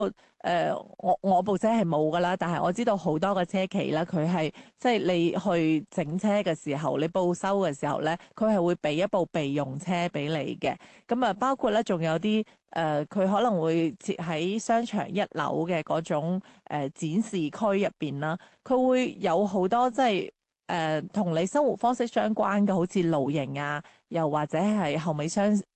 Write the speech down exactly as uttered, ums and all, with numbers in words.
誒、呃，我我部車係冇噶啦，但係我知道好多個車企啦，佢係即係你去整車嘅時候，你報修嘅時候咧，佢係會俾一部備用車俾你嘅。咁啊，包括咧仲有啲誒，佢、呃、可能會設喺商場一樓嘅嗰種誒、呃、展示區入邊啦，佢會有好多即係誒同你生活方式相關嘅，好似露營啊，又或者係後尾箱